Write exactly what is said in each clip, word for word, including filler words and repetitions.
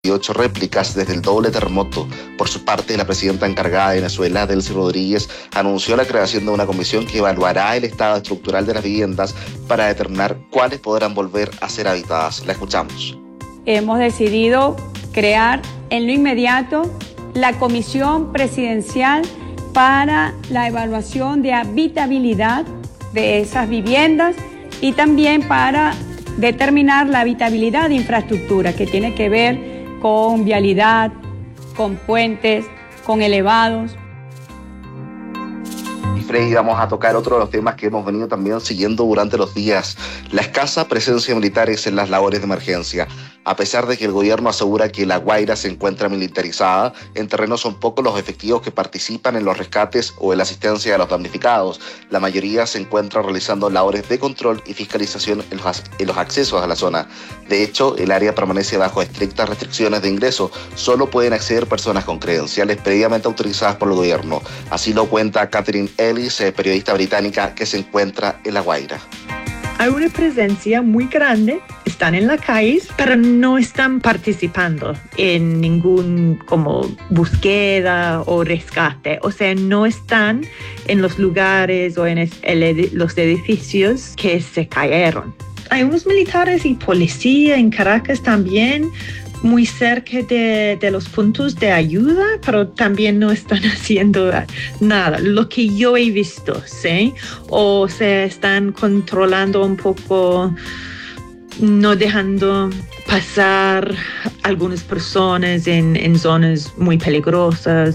ocho réplicas desde el doble terremoto. Por su parte, la presidenta encargada de Venezuela, Delcy Rodríguez, anunció la creación de una comisión que evaluará el estado estructural de las viviendas para determinar cuáles podrán volver a ser habitadas. La escuchamos. Hemos decidido crear en lo inmediato la Comisión Presidencial para la evaluación de habitabilidad de esas viviendas y también para determinar la habitabilidad de infraestructura que tiene que ver con vialidad, con puentes, con elevados. Y Freddy, vamos a tocar otro de los temas que hemos venido también siguiendo durante los días, la escasa presencia de militares en las labores de emergencia. A pesar de que el gobierno asegura que La Guaira se encuentra militarizada, en terreno son pocos los efectivos que participan en los rescates o en la asistencia a los damnificados. La mayoría se encuentra realizando labores de control y fiscalización en los, en los accesos a la zona. De hecho, el área permanece bajo estrictas restricciones de ingreso. Solo pueden acceder personas con credenciales previamente autorizadas por el gobierno. Así lo cuenta Catherine Ellis, periodista británica que se encuentra en La Guaira. Hay una presencia muy grande, están en la calle, pero no están participando en ningún como búsqueda o rescate. O sea, no están en los lugares o en el, los edificios que se cayeron. Hay unos militares y policía en Caracas también, muy cerca de, de los puntos de ayuda, pero también no están haciendo nada, lo que yo he visto, ¿sí? O se están controlando un poco, no dejando pasar algunas personas en, en zonas muy peligrosas.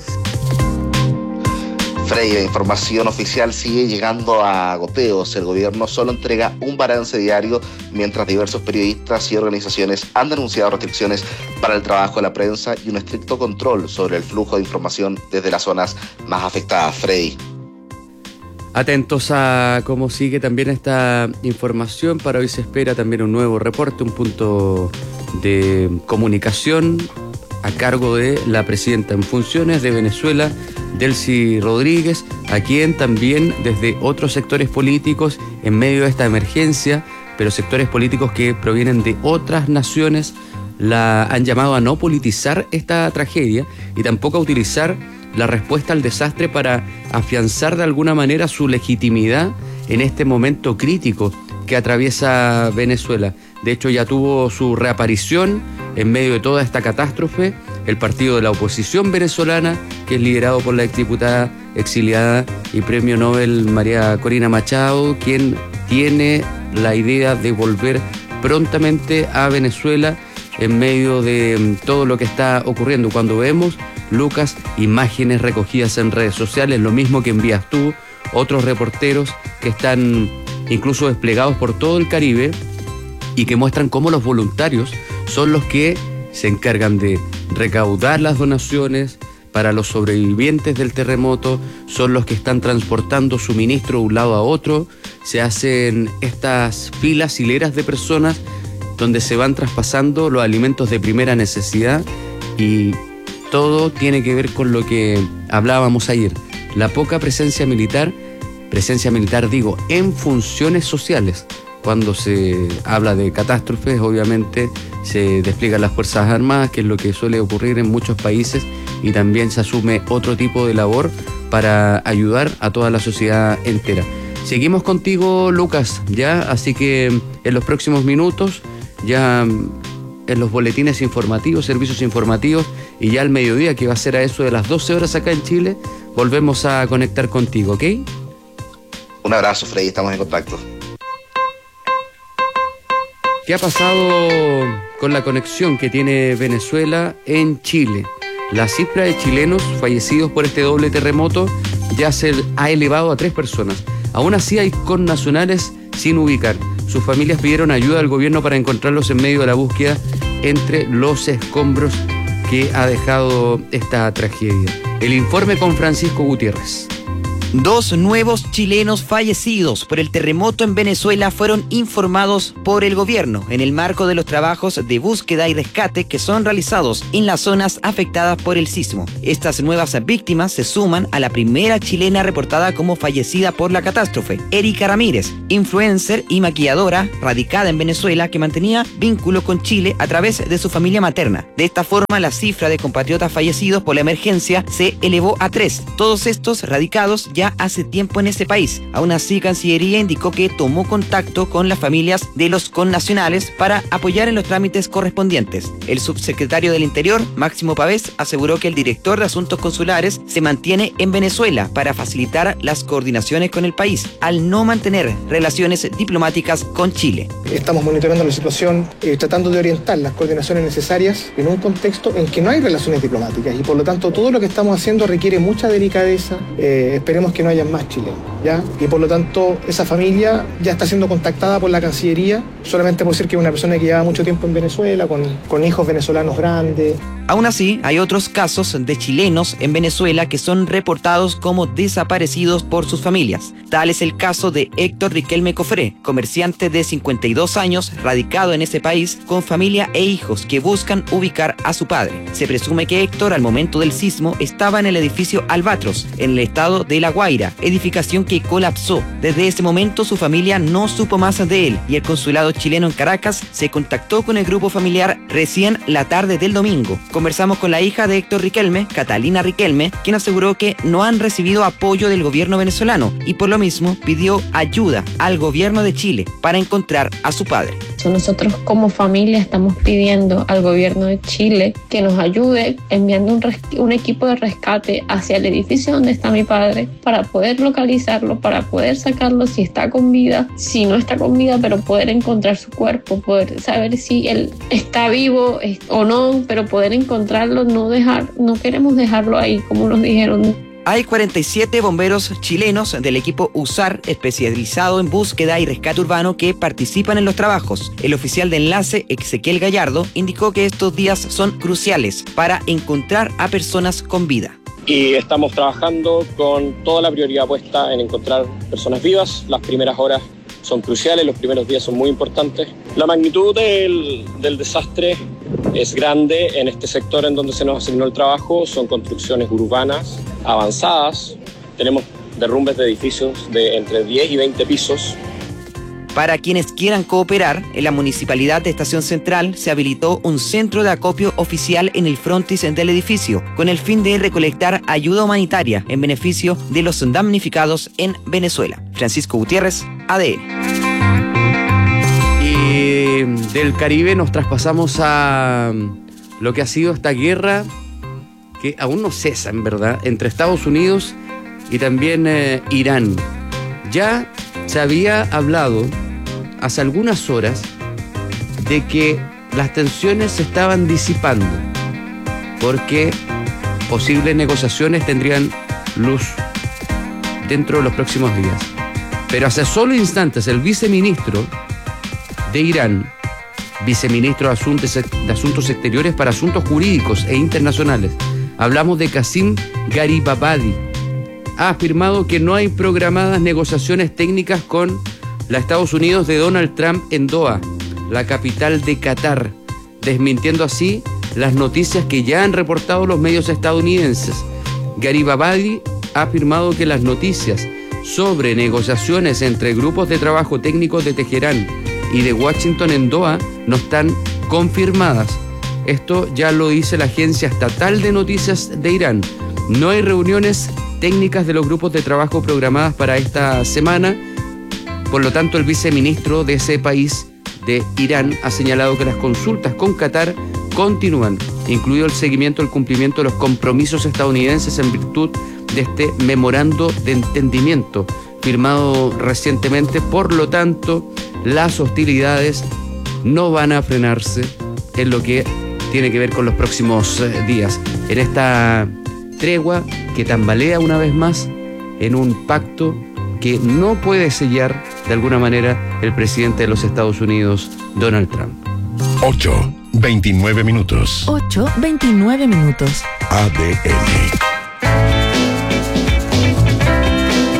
Frey, la información oficial sigue llegando a goteos. El gobierno solo entrega un balance diario, mientras diversos periodistas y organizaciones han denunciado restricciones para el trabajo de la prensa y un estricto control sobre el flujo de información desde las zonas más afectadas. Frey. Atentos a cómo sigue también esta información. Para hoy se espera también un nuevo reporte, un punto de comunicación a cargo de la presidenta en funciones de Venezuela, Delcy Rodríguez, a quien también desde otros sectores políticos en medio de esta emergencia, pero sectores políticos que provienen de otras naciones, la han llamado a no politizar esta tragedia y tampoco a utilizar la respuesta al desastre para afianzar de alguna manera su legitimidad en este momento crítico que atraviesa Venezuela. De hecho, ya tuvo su reaparición en medio de toda esta catástrofe el partido de la oposición venezolana, que es liderado por la exdiputada exiliada y premio Nobel María Corina Machado, quien tiene la idea de volver prontamente a Venezuela en medio de todo lo que está ocurriendo. Cuando vemos, Lucas, imágenes recogidas en redes sociales, lo mismo que envías tú, otros reporteros que están incluso desplegados por todo el Caribe y que muestran cómo los voluntarios son los que se encargan de recaudar las donaciones para los sobrevivientes del terremoto, son los que están transportando suministro de un lado a otro, se hacen estas filas, hileras de personas donde se van traspasando los alimentos de primera necesidad y todo tiene que ver con lo que hablábamos ayer, la poca presencia militar, presencia militar digo, en funciones sociales. Cuando se habla de catástrofes, obviamente se despliegan las Fuerzas Armadas, que es lo que suele ocurrir en muchos países, y también se asume otro tipo de labor para ayudar a toda la sociedad entera. Seguimos contigo, Lucas, ya, así que en los próximos minutos, ya en los boletines informativos, servicios informativos, y ya al mediodía, que va a ser a eso de las doce horas acá en Chile, volvemos a conectar contigo, ¿ok? Un abrazo, Freddy, estamos en contacto. ¿Qué ha pasado con la conexión que tiene Venezuela en Chile? La cifra de chilenos fallecidos por este doble terremoto ya se ha elevado a tres personas. Aún así hay connacionales sin ubicar. Sus familias pidieron ayuda al gobierno para encontrarlos en medio de la búsqueda entre los escombros que ha dejado esta tragedia. El informe con Francisco Gutiérrez. Dos nuevos chilenos fallecidos por el terremoto en Venezuela fueron informados por el gobierno en el marco de los trabajos de búsqueda y rescate que son realizados en las zonas afectadas por el sismo. Estas nuevas víctimas se suman a la primera chilena reportada como fallecida por la catástrofe, Erika Ramírez, influencer y maquilladora radicada en Venezuela que mantenía vínculo con Chile a través de su familia materna. De esta forma, la cifra de compatriotas fallecidos por la emergencia se elevó a tres. Todos estos radicados ya hace tiempo en ese país. Aún así, Cancillería indicó que tomó contacto con las familias de los connacionales para apoyar en los trámites correspondientes. El subsecretario del Interior, Máximo Pavés, aseguró que el director de Asuntos Consulares se mantiene en Venezuela para facilitar las coordinaciones con el país, al no mantener relaciones diplomáticas con Chile. Estamos monitoreando la situación, eh, tratando de orientar las coordinaciones necesarias en un contexto en que no hay relaciones diplomáticas y por lo tanto todo lo que estamos haciendo requiere mucha delicadeza. Eh, esperemos que no haya más chilenos, ¿ya? Y por lo tanto esa familia ya está siendo contactada por la Cancillería, solamente por decir que es una persona que lleva mucho tiempo en Venezuela, con, con hijos venezolanos grandes. Aún así, hay otros casos de chilenos en Venezuela que son reportados como desaparecidos por sus familias. Tal es el caso de Héctor Riquelme Cofré, comerciante de cincuenta y dos años, radicado en ese país, con familia e hijos que buscan ubicar a su padre. Se presume que Héctor, al momento del sismo, estaba en el edificio Albatros, en el estado de La Guaira, edificación que colapsó. Desde ese momento, su familia no supo más de él y el consulado chileno en Caracas se contactó con el grupo familiar recién la tarde del domingo. Conversamos con la hija de Héctor Riquelme, Catalina Riquelme, quien aseguró que no han recibido apoyo del gobierno venezolano y por lo mismo pidió ayuda al gobierno de Chile para encontrar a su padre. Nosotros como familia estamos pidiendo al gobierno de Chile que nos ayude enviando un, un equipo de rescate hacia el edificio donde está mi padre para poder localizarlo, para poder sacarlo si está con vida, si no está con vida, pero poder encontrar su cuerpo, poder saber si él está vivo o no, pero poder encontrarlo, no dejar, no queremos dejarlo ahí como nos dijeron. Hay cuarenta y siete bomberos chilenos del equipo USAR especializado en búsqueda y rescate urbano que participan en los trabajos. El oficial de enlace, Ezequiel Gallardo, indicó que estos días son cruciales para encontrar a personas con vida. Y estamos trabajando con toda la prioridad puesta en encontrar personas vivas. Las primeras horas son cruciales, los primeros días son muy importantes. La magnitud del, del desastre es grande en este sector en donde se nos asignó el trabajo. Son construcciones urbanas avanzadas. Tenemos derrumbes de edificios de entre diez y veinte pisos. Para quienes quieran cooperar, en la Municipalidad de Estación Central se habilitó un centro de acopio oficial en el frontis del edificio, con el fin de recolectar ayuda humanitaria en beneficio de los damnificados en Venezuela. Francisco Gutiérrez, A D N. Y del Caribe nos traspasamos a lo que ha sido esta guerra, que aún no cesa, en verdad, entre Estados Unidos y también eh, Irán. Ya se había hablado hace algunas horas de que las tensiones se estaban disipando porque posibles negociaciones tendrían luz dentro de los próximos días. Pero hace solo instantes el viceministro de Irán, viceministro de Asuntos, de Asuntos Exteriores para Asuntos Jurídicos e Internacionales, hablamos de Qasim Garibabadi, ha afirmado que no hay programadas negociaciones técnicas con los Estados Unidos de Donald Trump en Doha, la capital de Qatar, desmintiendo así las noticias que ya han reportado los medios estadounidenses. Garibabadi ha afirmado que las noticias sobre negociaciones entre grupos de trabajo técnicos de Teherán y de Washington en Doha no están confirmadas. Esto ya lo dice la Agencia Estatal de Noticias de Irán. No hay reuniones técnicas de los grupos de trabajo programadas para esta semana. Por lo tanto, el viceministro de ese país, de Irán, ha señalado que las consultas con Qatar continúan, incluido el seguimiento del cumplimiento de los compromisos estadounidenses en virtud de este memorando de entendimiento firmado recientemente. Por lo tanto, las hostilidades no van a frenarse en lo que tiene que ver con los próximos días. En esta tregua que tambalea una vez más en un pacto que no puede sellar de alguna manera el presidente de los Estados Unidos, Donald Trump. ocho, veintinueve minutos. ocho, veintinueve minutos. A D N.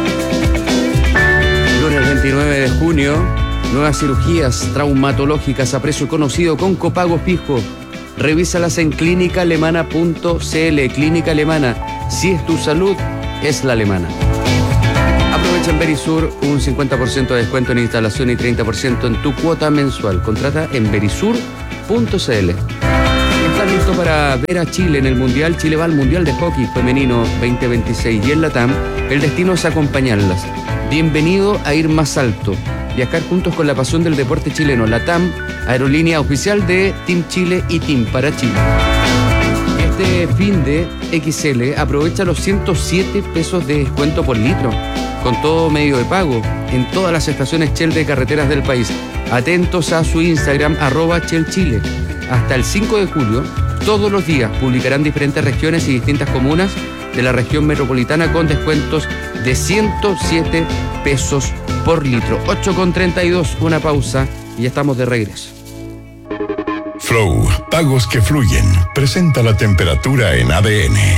veintinueve de junio, nuevas cirugías traumatológicas a precio conocido con copago fijo. Revísalas en clínica alemana punto c l. Clínica Alemana, si es tu salud, es la alemana. Aprovecha en Verisur un cincuenta por ciento de descuento en instalación y treinta por ciento en tu cuota mensual. Contrata en verisur punto c l. ¿Estás listo para ver a Chile en el Mundial? Chile va al Mundial de Hockey Femenino veinte veintiséis y en la T A M el destino es acompañarlas. Bienvenido a ir más alto. Viajar juntos con la pasión del deporte chileno. La T A M, aerolínea oficial de Team Chile y Team para Chile. Este fin de X L aprovecha los ciento siete pesos de descuento por litro, con todo medio de pago, en todas las estaciones Shell de carreteras del país. Atentos a su Instagram, arroba Shell Chile. Hasta el cinco de julio, todos los días publicarán diferentes regiones y distintas comunas de la región metropolitana con descuentos de ciento siete pesos por litro. ocho con treinta y dos, una pausa y ya estamos de regreso. Flow, pagos que fluyen. Presenta la temperatura en A D N.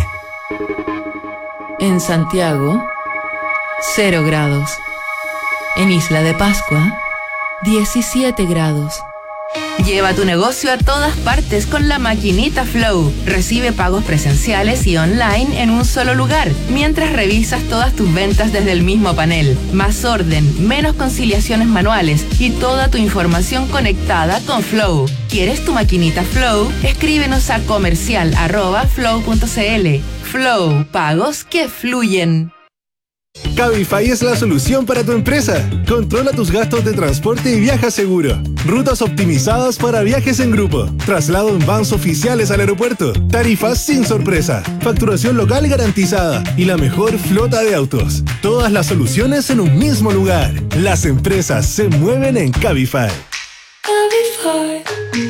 En Santiago, cero grados. En Isla de Pascua, diecisiete grados. Lleva tu negocio a todas partes con la maquinita Flow. Recibe pagos presenciales y online en un solo lugar, mientras revisas todas tus ventas desde el mismo panel. Más orden, menos conciliaciones manuales y toda tu información conectada con Flow. ¿Quieres tu maquinita Flow? Escríbenos a comercial arroba flow punto c l. Flow, pagos que fluyen. Cabify es la solución para tu empresa. Controla tus gastos de transporte y viaja seguro. Rutas optimizadas para viajes en grupo. Traslado en vans oficiales al aeropuerto. Tarifas sin sorpresa. Facturación local garantizada. Y la mejor flota de autos. Todas las soluciones en un mismo lugar. Las empresas se mueven en Cabify. Cabify.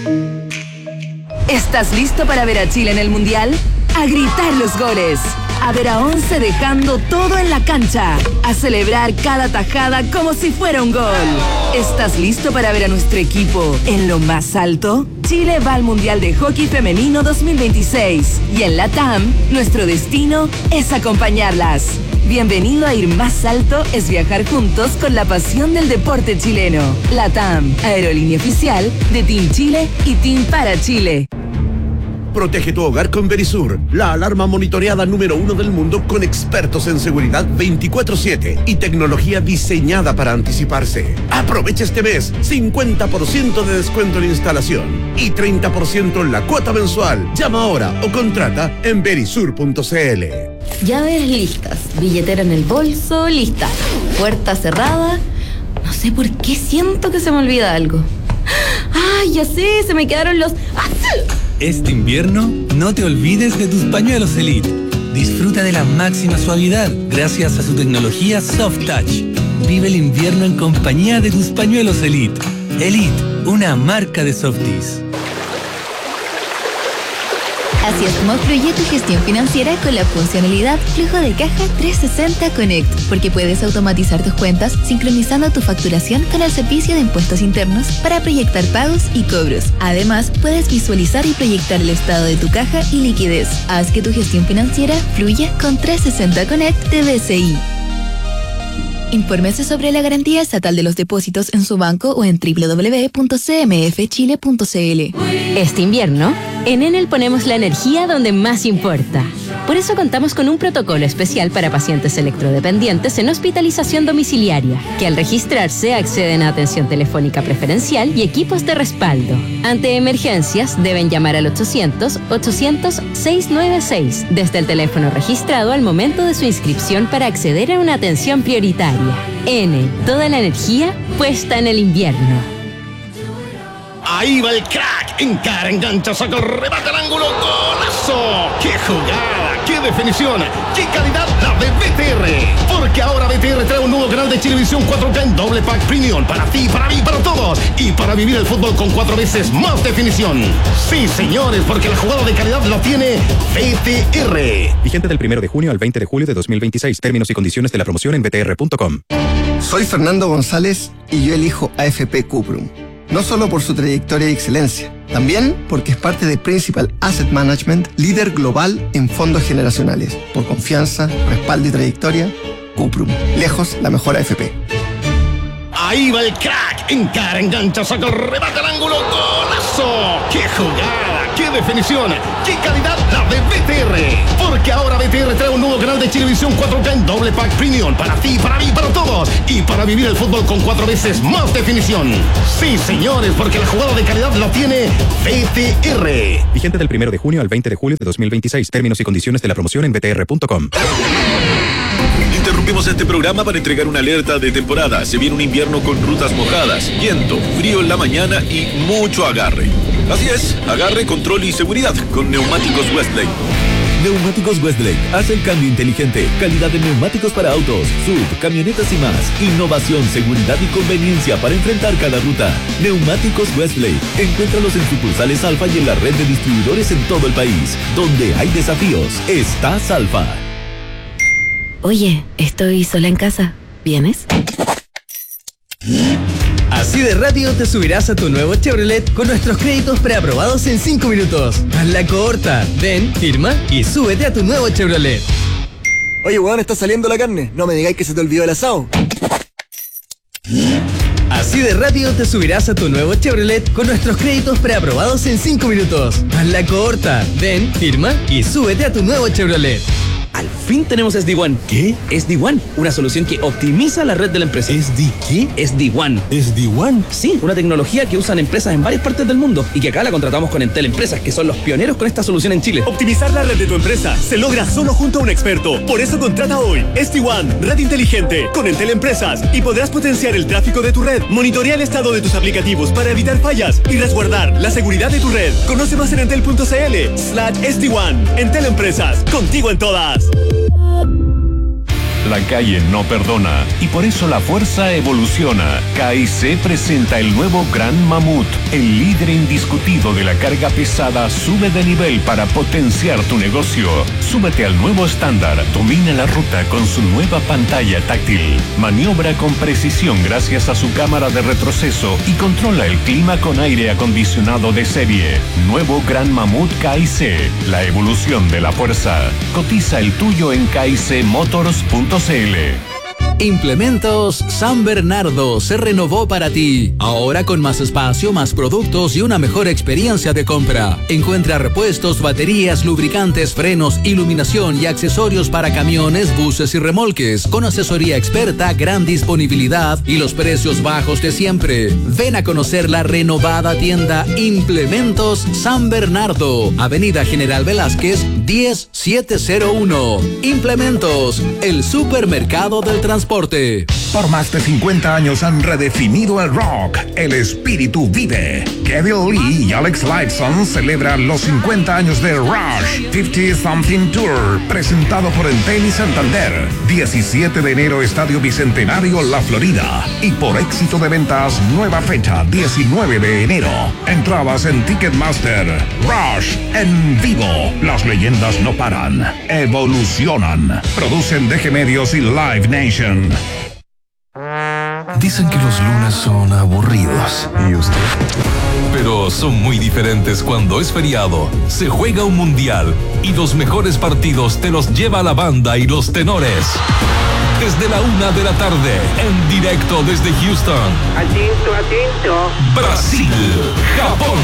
¿Estás listo para ver a Chile en el Mundial? A gritar los goles. A ver a once dejando todo en la cancha. A celebrar cada tajada como si fuera un gol. ¿Estás listo para ver a nuestro equipo en lo más alto? Chile va al Mundial de Hockey Femenino dos mil veintiséis. Y en la T A M, nuestro destino es acompañarlas. Bienvenido a ir más alto es viajar juntos con la pasión del deporte chileno. La T A M, aerolínea oficial de Team Chile y Team para Chile. Protege tu hogar con Verisur, la alarma monitoreada número uno del mundo con expertos en seguridad veinticuatro siete y tecnología diseñada para anticiparse. Aprovecha este mes cincuenta por ciento de descuento en instalación y treinta por ciento en la cuota mensual. Llama ahora o contrata en verisur punto c l. Llaves listas, billetera en el bolso, lista. Puerta cerrada. No sé por qué siento que se me olvida algo. ¡Ay, ya sé! Se me quedaron los... ¡Ah! Este invierno, no te olvides de tus pañuelos Elite. Disfruta de la máxima suavidad gracias a su tecnología Soft Touch. Vive el invierno en compañía de tus pañuelos Elite. Elite, una marca de Softies. Así es como fluye tu gestión financiera con la funcionalidad Flujo de Caja trescientos sesenta Connect, porque puedes automatizar tus cuentas sincronizando tu facturación con el servicio de impuestos internos para proyectar pagos y cobros. Además, puedes visualizar y proyectar el estado de tu caja y liquidez. Haz que tu gestión financiera fluya con trescientos sesenta Connect de B C I. Infórmese sobre la garantía estatal de los depósitos en su banco o en doble u doble u doble u punto c m f chile punto c l. Este invierno, en Enel ponemos la energía donde más importa. Por eso contamos con un protocolo especial para pacientes electrodependientes en hospitalización domiciliaria, que al registrarse acceden a atención telefónica preferencial y equipos de respaldo. Ante emergencias, deben llamar al ochocientos, ochocientos, seiscientos noventa y seis desde el teléfono registrado al momento de su inscripción para acceder a una atención prioritaria. Enel, toda la energía puesta en el invierno. Ahí va el crack, encara, engancha, saca el remate al ángulo, ¡golazo! ¡Qué jugada! ¡Qué definición! ¡Qué calidad la de B T R! Porque ahora B T R trae un nuevo canal de Chilevisión cuatro K en doble pack premium para ti, para mí, para todos y para vivir el fútbol con cuatro veces más definición. Sí, señores, porque la jugada de calidad la tiene B T R. Vigente del primero de junio al veinte de julio de dos mil veintiséis. Términos y condiciones de la promoción en b t r punto com. Soy Fernando González y yo elijo A F P Cuprum. No solo por su trayectoria y excelencia, también porque es parte de Principal Asset Management, líder global en fondos generacionales. Por confianza, respaldo y trayectoria, Cuprum. Lejos la mejor A F P. Ahí va el crack. Encara, engancha, saca el remate al ángulo. ¡Golazo! ¡Qué jugada! ¡Qué definición! ¡Qué calidad la de B T R! Porque ahora B T R trae un nuevo canal de Chilevisión cuatro K en doble pack premium. Para ti, para mí, para todos. Y para vivir el fútbol con cuatro veces más definición. Sí, señores, porque la jugada de calidad la tiene B T R. Vigente del primero de junio al veinte de julio de dos mil veintiséis. Términos y condiciones de la promoción en b t r punto com. Interrumpimos este programa para entregar una alerta de temporada. Se viene un invierno con rutas mojadas, viento, frío en la mañana y mucho agarre. Así es, agarre, control y seguridad con Neumáticos Westlake. Neumáticos Westlake hace el cambio inteligente. Calidad de neumáticos para autos, sub, camionetas y más. Innovación, seguridad y conveniencia para enfrentar cada ruta. Neumáticos Westlake. Encuéntralos en sucursales Alfa y en la red de distribuidores en todo el país. Donde hay desafíos, está Alfa. Oye, estoy sola en casa. ¿Vienes? Así de rápido te subirás a tu nuevo Chevrolet con nuestros créditos preaprobados en cinco minutos. Hazla corta. Ven, firma y súbete a tu nuevo Chevrolet. Oye, weón, está saliendo la carne. No me digáis que se te olvidó el asado. Así de rápido te subirás a tu nuevo Chevrolet con nuestros créditos preaprobados en cinco minutos. Hazla corta. Ven, firma y súbete a tu nuevo Chevrolet. Al fin tenemos S D One. ¿Qué? S D One, una solución que optimiza la red de la empresa. ¿S D qué? S D One. ¿S D One? Sí, una tecnología que usan empresas en varias partes del mundo y que acá la contratamos con Entel Empresas, que son los pioneros con esta solución en Chile. Optimizar la red de tu empresa se logra solo junto a un experto. Por eso contrata hoy S D One, red inteligente, con Entel Empresas y podrás potenciar el tráfico de tu red, monitorear el estado de tus aplicativos para evitar fallas y resguardar la seguridad de tu red. Conoce más en entel punto c l slash S D One. Entel Empresas, contigo en todas. La calle no perdona y por eso la fuerza evoluciona. K I C presenta el nuevo Gran Mamut, el líder indiscutido de la carga pesada. Sube de nivel para potenciar tu negocio. Súbete al nuevo estándar. Domina la ruta con su nueva pantalla táctil. Maniobra con precisión gracias a su cámara de retroceso y controla el clima con aire acondicionado de serie. Nuevo Gran Mamut K I C, la evolución de la fuerza. Cotiza el tuyo en k i c motors punto c l. Implementos San Bernardo se renovó para ti. Ahora con más espacio, más productos y una mejor experiencia de compra. Encuentra repuestos, baterías, lubricantes, frenos, iluminación y accesorios para camiones, buses y remolques. Con asesoría experta, gran disponibilidad y los precios bajos de siempre. Ven a conocer la renovada tienda Implementos San Bernardo. Avenida General Velázquez, diez mil setecientos uno. Implementos, el supermercado del transporte. Por más de cincuenta años han redefinido el rock. El espíritu vive. Kevin Lee y Alex Lifeson celebran los cincuenta años de Rush cincuenta Something Tour, presentado por Entel y Santander. diecisiete de enero, Estadio Bicentenario, La Florida. Y por éxito de ventas, nueva fecha, diecinueve de enero. Entradas en Ticketmaster. Rush en vivo. Las leyendas no paran, evolucionan. Producen D G Medios y Live Nation. Dicen que los lunes son aburridos. ¿Y usted? Pero son muy diferentes cuando es feriado, se juega un mundial y los mejores partidos te los lleva la banda y los tenores. Desde la una de la tarde, en directo desde Houston. Atento, atento. Brasil, Japón.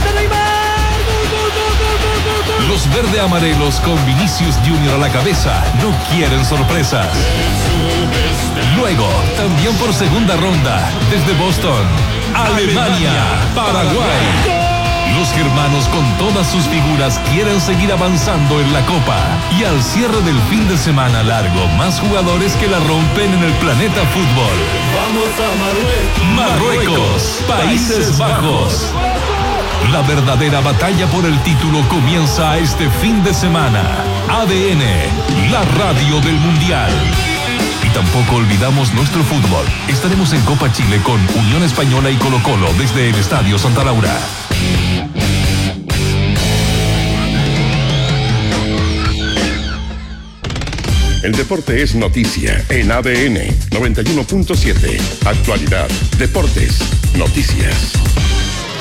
Los verde amarelos con Vinicius Junior a la cabeza no quieren sorpresas. Luego, también por segunda ronda, desde Boston, Alemania, Paraguay. Los germanos con todas sus figuras quieren seguir avanzando en la Copa. Y al cierre del fin de semana largo, más jugadores que la rompen en el planeta fútbol. Vamos a Marruecos. Marruecos, Países Bajos. La verdadera batalla por el título comienza este fin de semana. A D N, la radio del Mundial. Y tampoco olvidamos nuestro fútbol. Estaremos en Copa Chile con Unión Española y Colo Colo desde el Estadio Santa Laura. El deporte es noticia en A D N noventa y uno punto siete. Actualidad, deportes, noticias.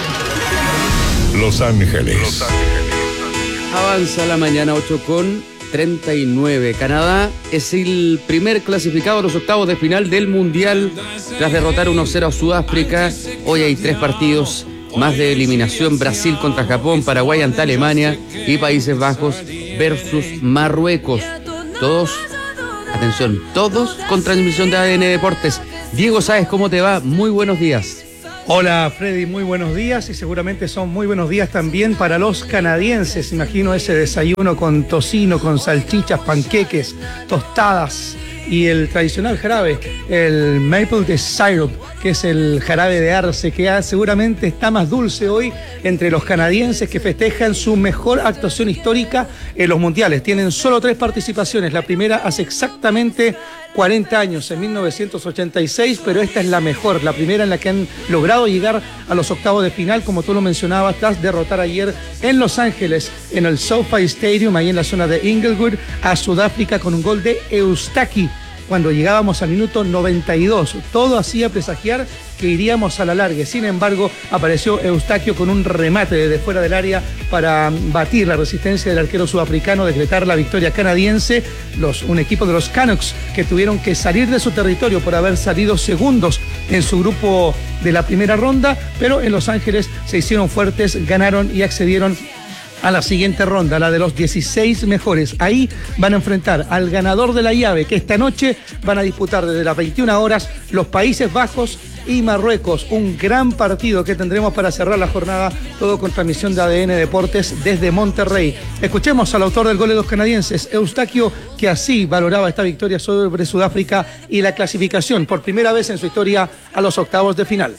Los Ángeles. Avanza la mañana, ocho con treinta y nueve. Canadá es el primer clasificado a los octavos de final del Mundial tras derrotar uno cero a Sudáfrica. Hoy hay tres partidos más de eliminación: Brasil contra Japón, Paraguay ante Alemania y Países Bajos versus Marruecos. Todos, atención, todos con transmisión de A D N Deportes. Diego Sáez, ¿cómo te va? Muy buenos días. Hola Freddy, muy buenos días, y seguramente son muy buenos días también para los canadienses. Imagino ese desayuno con tocino, con salchichas, panqueques, tostadas y el tradicional jarabe, el maple syrup, que es el jarabe de arce, que seguramente está más dulce hoy entre los canadienses, que festejan su mejor actuación histórica en los mundiales. Tienen solo tres participaciones, la primera hace exactamente cuarenta años, en mil novecientos ochenta y seis, pero esta es la mejor, la primera en la que han logrado llegar a los octavos de final, como tú lo mencionabas, tras derrotar ayer en Los Ángeles, en el SoFi Stadium, ahí en la zona de Inglewood, a Sudáfrica con un gol de Eustaki, cuando llegábamos al minuto noventa y dos. Todo hacía presagiar que iríamos a la larga. Sin embargo, apareció Eustaquio con un remate desde fuera del área para batir la resistencia del arquero sudafricano, decretar la victoria canadiense. Los, un equipo de los Canucks que tuvieron que salir de su territorio por haber salido segundos en su grupo de la primera ronda, pero en Los Ángeles se hicieron fuertes, ganaron y accedieron a la siguiente ronda, la de los dieciséis mejores. Ahí van a enfrentar al ganador de la llave, que esta noche van a disputar desde las veintiuna horas los Países Bajos y Marruecos. Un gran partido que tendremos para cerrar la jornada, todo con transmisión de A D N Deportes desde Monterrey. Escuchemos al autor del gol de los canadienses, Eustaquio, que así valoraba esta victoria sobre Sudáfrica y la clasificación por primera vez en su historia a los octavos de final.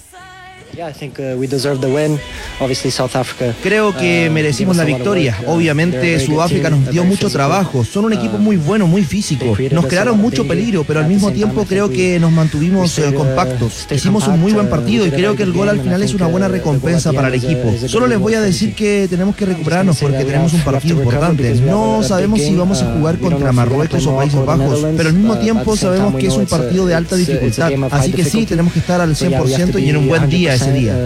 Creo que merecimos la victoria. Obviamente Sudáfrica nos dio mucho trabajo. Son un equipo muy bueno, muy físico. Nos crearon mucho peligro, pero al mismo tiempo creo que nos mantuvimos eh, compactos. Hicimos un muy buen partido y creo que el gol al final es una buena recompensa para el equipo. Solo les voy a decir que tenemos que recuperarnos porque tenemos un partido importante. No sabemos si vamos a jugar contra Marruecos o Países Bajos, pero al mismo tiempo sabemos que es un partido de alta dificultad. Así que sí, tenemos que estar al cien por ciento y en un buen día ese día.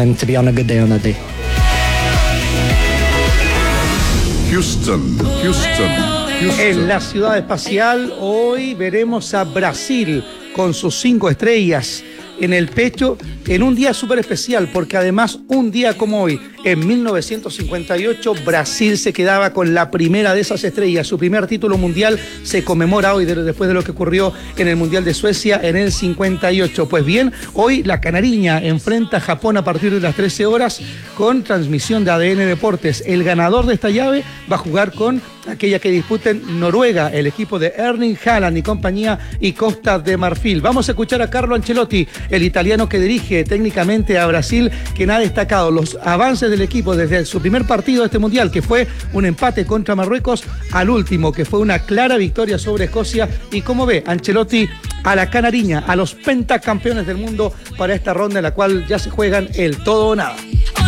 Houston, Houston, Houston. En la ciudad espacial hoy veremos a Brasil con sus cinco estrellas en el pecho, en un día súper especial, porque además un día como hoy, en mil novecientos cincuenta y ocho, Brasil se quedaba con la primera de esas estrellas. Su primer título mundial se conmemora hoy, después de lo que ocurrió en el Mundial de Suecia en el cincuenta y ocho. Pues bien, hoy la canariña enfrenta a Japón a partir de las trece horas con transmisión de A D N Deportes. El ganador de esta llave va a jugar con aquella que disputen Noruega, el equipo de Erling Haaland y compañía, y Costa de Marfil. Vamos a escuchar a Carlo Ancelotti, el italiano que dirige técnicamente a Brasil, quien ha destacado los avances del equipo desde su primer partido de este mundial, que fue un empate contra Marruecos, al último, que fue una clara victoria sobre Escocia. Y como ve Ancelotti a la canariña, a los pentacampeones del mundo, para esta ronda en la cual ya se juegan el todo o nada.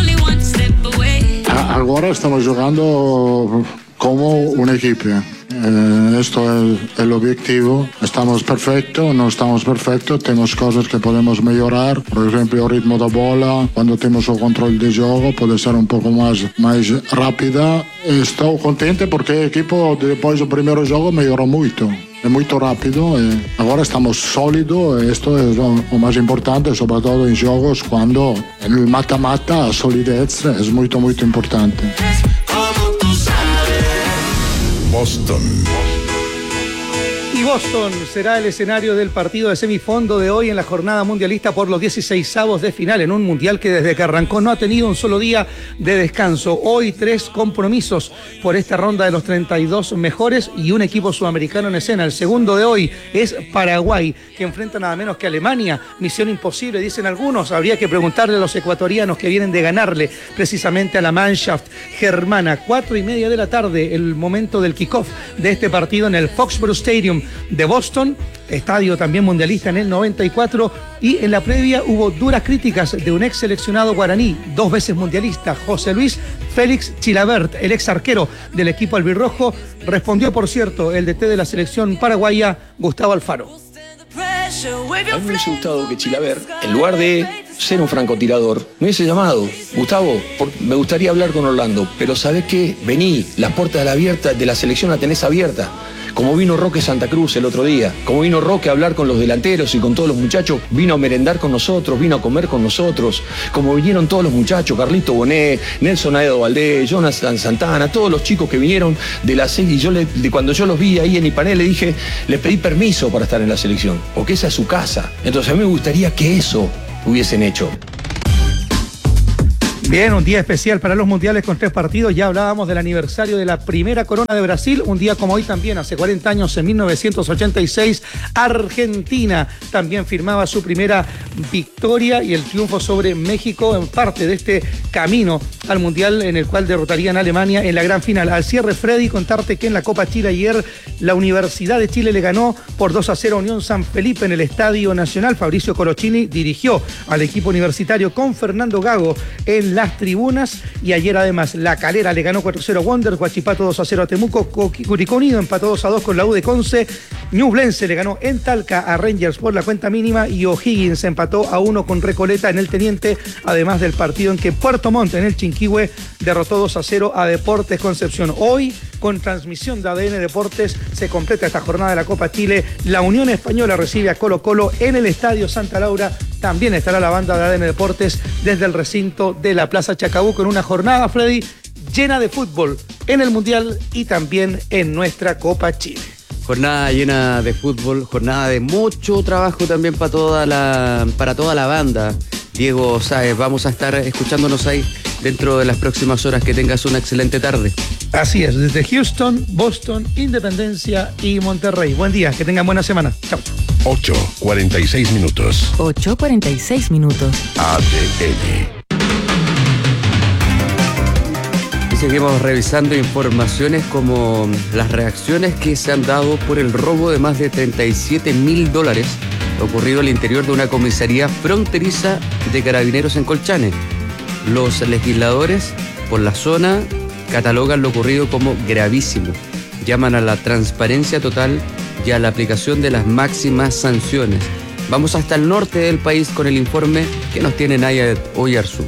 Ahora estamos jugando como un equipo. Eh, esto es el objetivo. Estamos perfectos, no estamos perfectos, tenemos cosas que podemos mejorar. Por ejemplo, el ritmo de bola, cuando tenemos el control de juego, puede ser un poco más, más rápida. Estoy contento porque el equipo, después del primer juego, mejoró mucho. Es muy rápido, eh. Ahora estamos sólidos. Esto es lo, lo más importante, sobre todo en juegos cuando el mata-mata, la solidez es muy, muy importante. Boston. Y Boston será el escenario del partido de semifondo de hoy en la jornada mundialista por los dieciseisavos de final, en un mundial que desde que arrancó no ha tenido un solo día de descanso. Hoy tres compromisos por esta ronda de los treinta y dos mejores y un equipo sudamericano en escena. El segundo de hoy es Paraguay, que enfrenta nada menos que Alemania. Misión imposible, dicen algunos. Habría que preguntarle a los ecuatorianos que vienen de ganarle precisamente a la Mannschaft germana. Cuatro y media de la tarde, el momento del kickoff de este partido en el Foxborough Stadium de Boston, estadio también mundialista en el noventa y cuatro, y en la previa hubo duras críticas de un ex seleccionado guaraní, dos veces mundialista, José Luis Félix Chilabert, el ex arquero del equipo albirrojo. Respondió, por cierto, el D T de la selección paraguaya, Gustavo Alfaro. A mí me hubiese gustado que Chilabert, en lugar de ser un francotirador, me hubiese llamado, Gustavo, por, me gustaría hablar con Orlando, pero ¿sabés qué? Vení, las puertas de la, abierta, de la selección la tenés abierta. Como vino Roque Santa Cruz el otro día, como vino Roque a hablar con los delanteros y con todos los muchachos, vino a merendar con nosotros, vino a comer con nosotros, como vinieron todos los muchachos, Carlito Bonet, Nelson Aedo Valdés, Jonathan Santana, todos los chicos que vinieron de la serie, y yo le, de cuando yo los vi ahí en Ipanel le dije, le pedí permiso para estar en la selección, porque esa es su casa. Entonces a mí me gustaría que eso hubiesen hecho. Bien, un día especial para los mundiales con tres partidos. Ya hablábamos del aniversario de la primera corona de Brasil. Un día como hoy también, hace cuarenta años, en mil novecientos ochenta y seis, Argentina también firmaba su primera victoria y el triunfo sobre México en parte de este camino al mundial en el cual derrotarían a Alemania en la gran final. Al cierre, Freddy, contarte que en la Copa Chile ayer la Universidad de Chile le ganó por dos a cero a Unión San Felipe en el Estadio Nacional. Fabricio Colochini dirigió al equipo universitario con Fernando Gago en las tribunas, y ayer además La Calera le ganó cuatro a cero a Wander, Huachipato dos a cero a Temuco, Curicó Unido empató dos a dos con la U de Conce, Ñublense le ganó en Talca a Rangers por la cuenta mínima y O'Higgins empató a uno con Recoleta en el Teniente, además del partido en que Puerto Montt en el Chinquihue derrotó dos a cero a Deportes Concepción. Hoy, con transmisión de A D N Deportes, se completa esta jornada de la Copa Chile. La Unión Española recibe a Colo Colo en el Estadio Santa Laura. También estará la banda de A D N Deportes desde el recinto de la Plaza Chacabuco en una jornada, Freddy, llena de fútbol en el Mundial y también en nuestra Copa Chile. Jornada llena de fútbol, jornada de mucho trabajo también para toda la, para toda la banda. Diego Sáez, vamos a estar escuchándonos ahí dentro de las próximas horas. Que tengas una excelente tarde. Así es, desde Houston, Boston, Independencia y Monterrey. Buen día, que tengan buena semana. Chao. ocho cuarenta y seis minutos. ocho cuarenta y seis minutos. A D N. Y seguimos revisando informaciones como las reacciones que se han dado por el robo de más de treinta y siete mil dólares ocurrido al interior de una comisaría fronteriza de Carabineros en Colchane. Los legisladores por la zona catalogan lo ocurrido como gravísimo. Llaman a la transparencia total y a la aplicación de las máximas sanciones. Vamos hasta el norte del país con el informe que nos tiene Naya Oyarzún.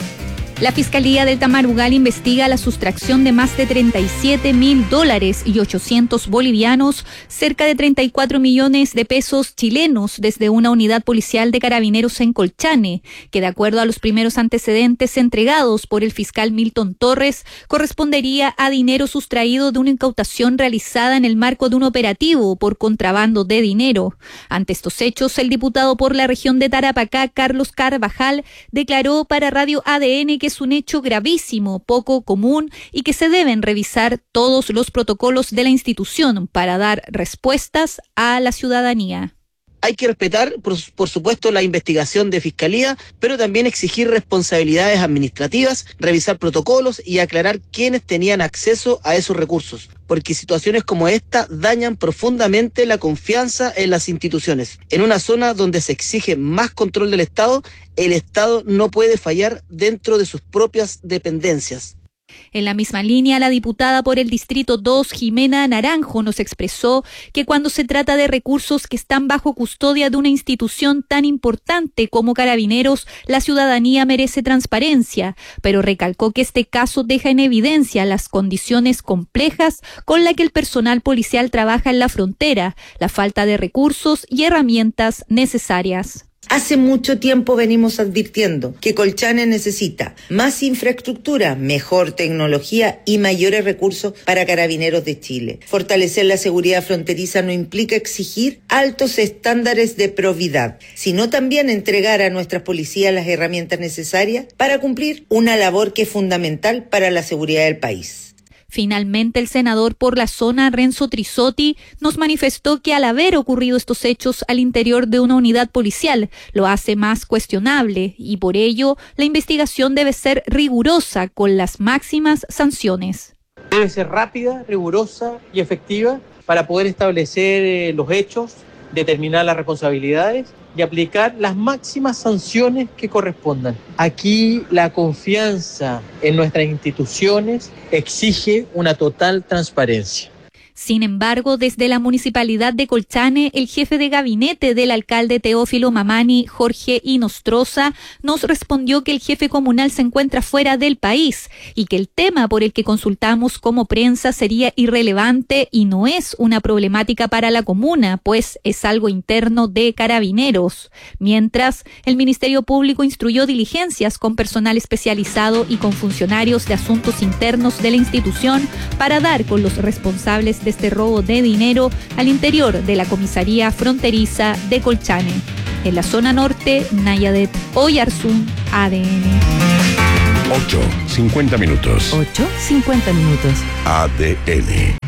La Fiscalía del Tamarugal investiga la sustracción de más de treinta y siete mil dólares y ochocientos bolivianos, cerca de treinta y cuatro millones de pesos chilenos, desde una unidad policial de Carabineros en Colchane, que de acuerdo a los primeros antecedentes entregados por el fiscal Milton Torres, correspondería a dinero sustraído de una incautación realizada en el marco de un operativo por contrabando de dinero. Ante estos hechos, el diputado por la región de Tarapacá, Carlos Carvajal, declaró para Radio A D N que es un hecho gravísimo, poco común y que se deben revisar todos los protocolos de la institución para dar respuestas a la ciudadanía. Hay que respetar, por, por supuesto, la investigación de Fiscalía, pero también exigir responsabilidades administrativas, revisar protocolos y aclarar quiénes tenían acceso a esos recursos, porque situaciones como esta dañan profundamente la confianza en las instituciones. En una zona donde se exige más control del Estado, el Estado no puede fallar dentro de sus propias dependencias. En la misma línea, la diputada por el Distrito dos, Jimena Naranjo, nos expresó que cuando se trata de recursos que están bajo custodia de una institución tan importante como Carabineros, la ciudadanía merece transparencia, pero recalcó que este caso deja en evidencia las condiciones complejas con las que el personal policial trabaja en la frontera, la falta de recursos y herramientas necesarias. Hace mucho tiempo venimos advirtiendo que Colchane necesita más infraestructura, mejor tecnología y mayores recursos para Carabineros de Chile. Fortalecer la seguridad fronteriza no implica exigir altos estándares de probidad, sino también entregar a nuestras policías las herramientas necesarias para cumplir una labor que es fundamental para la seguridad del país. Finalmente, el senador por la zona, Renzo Trisotti, nos manifestó que al haber ocurrido estos hechos al interior de una unidad policial, lo hace más cuestionable y por ello la investigación debe ser rigurosa con las máximas sanciones. Debe ser rápida, rigurosa y efectiva para poder establecer eh, los hechos, determinar las responsabilidades y aplicar las máximas sanciones que correspondan. Aquí la confianza en nuestras instituciones exige una total transparencia. Sin embargo, desde la municipalidad de Colchane, el jefe de gabinete del alcalde Teófilo Mamani, Jorge Inostroza, nos respondió que el jefe comunal se encuentra fuera del país y que el tema por el que consultamos como prensa sería irrelevante y no es una problemática para la comuna, pues es algo interno de Carabineros. Mientras, el Ministerio Público instruyó diligencias con personal especializado y con funcionarios de asuntos internos de la institución para dar con los responsables de este robo de dinero al interior de la comisaría fronteriza de Colchane. En la zona norte, Nayadet Oyarzún, A D N. ocho, cincuenta minutos. ocho, cincuenta minutos. A D N.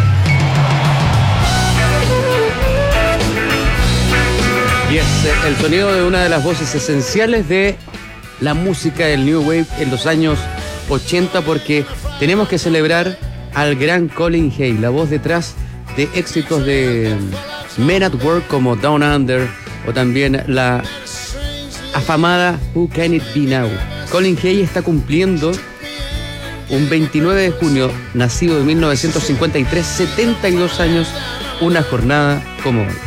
Y es eh, el sonido de una de las voces esenciales de la música del New Wave en los años ochenta, porque tenemos que celebrar al gran Colin Hay, la voz detrás de éxitos de Men at Work como Down Under o también la afamada Who Can It Be Now. Colin Hay está cumpliendo un veintinueve de junio, nacido en mil novecientos cincuenta y tres, setenta y dos años, una jornada como hoy.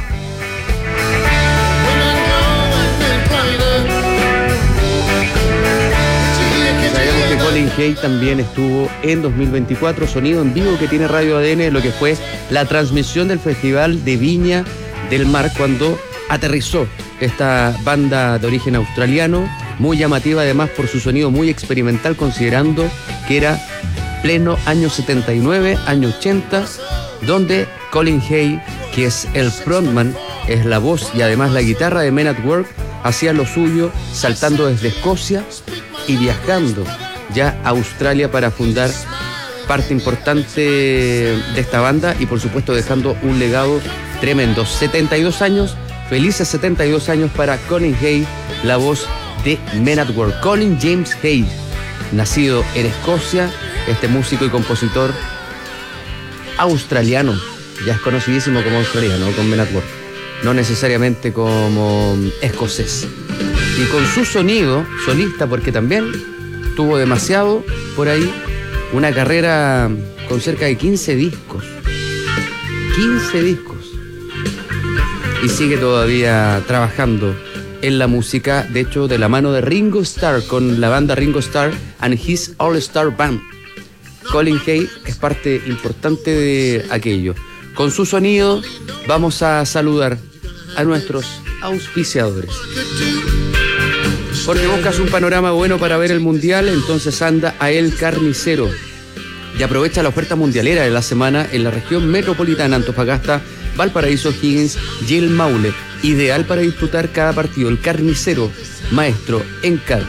Colin Hay también estuvo en dos mil veinticuatro, sonido en vivo que tiene Radio A D N, lo que fue la transmisión del Festival de Viña del Mar, cuando aterrizó esta banda de origen australiano, muy llamativa además por su sonido muy experimental, considerando que era pleno año setenta y nueve, año ochenta, donde Colin Hay, que es el frontman, es la voz y además la guitarra de Men at Work, hacía lo suyo saltando desde Escocia y viajando ya a Australia para fundar parte importante de esta banda y por supuesto dejando un legado tremendo. setenta y dos años, felices setenta y dos años para Colin Hay, la voz de Men at Work. Colin James Hay, nacido en Escocia, este músico y compositor australiano, ya es conocidísimo como australiano, con Men at Work, no necesariamente como escocés. Y con su sonido solista, porque también tuvo demasiado por ahí, una carrera con cerca de quince discos. quince discos. Y sigue todavía trabajando en la música, de hecho de la mano de Ringo Starr, con la banda Ringo Starr and His All Star Band. Colin Hay es parte importante de aquello. Con su sonido vamos a saludar a nuestros auspiciadores. Porque buscas un panorama bueno para ver el Mundial, entonces anda a El Carnicero y aprovecha la oferta mundialera de la semana en la región metropolitana Antofagasta, Valparaíso, Higgins y el Maule. Ideal para disfrutar cada partido. El Carnicero, maestro en carnes.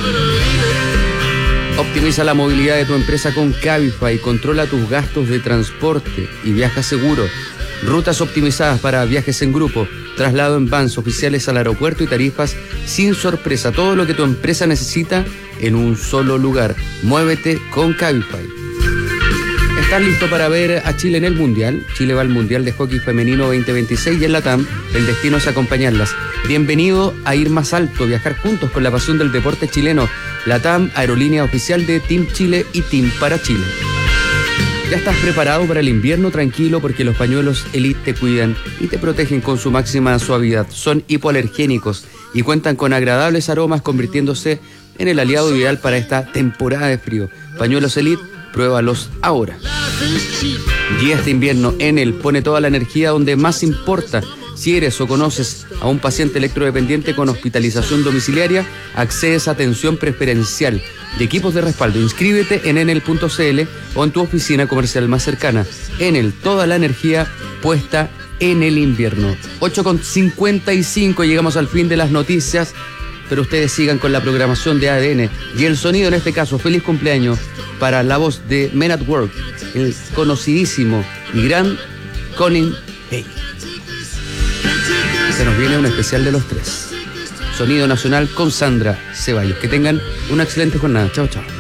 Optimiza la movilidad de tu empresa con Cabify, controla tus gastos de transporte y viaja seguro. Rutas optimizadas para viajes en grupo, traslado en vans oficiales al aeropuerto y tarifas sin sorpresa. Todo lo que tu empresa necesita en un solo lugar. Muévete con Cabify. ¿Estás listo para ver a Chile en el Mundial? Chile va al Mundial de Hockey Femenino veinte veintiséis y en la T A M el destino es acompañarlas. Bienvenido a ir más alto, viajar juntos con la pasión del deporte chileno. La T A M, aerolínea oficial de Team Chile y Team para Chile. ¿Ya estás preparado para el invierno? Tranquilo, porque los pañuelos Elite te cuidan y te protegen con su máxima suavidad. Son hipoalergénicos y cuentan con agradables aromas, convirtiéndose en el aliado ideal para esta temporada de frío. Pañuelos Elite, pruébalos ahora. Y este invierno Enel pone toda la energía donde más importa. Si eres o conoces a un paciente electrodependiente con hospitalización domiciliaria, accedes a atención preferencial de equipos de respaldo. Inscríbete en enel punto c l o en tu oficina comercial más cercana. Enel, toda la energía puesta en el invierno. ocho con cincuenta y cinco, llegamos al fin de las noticias, pero ustedes sigan con la programación de A D N y el sonido, en este caso, feliz cumpleaños para la voz de Men at Work, el conocidísimo y gran Colin Hay. Se nos viene un especial de los tres. Sonido Nacional con Sandra Ceballos. Que tengan una excelente jornada. Chao, chao.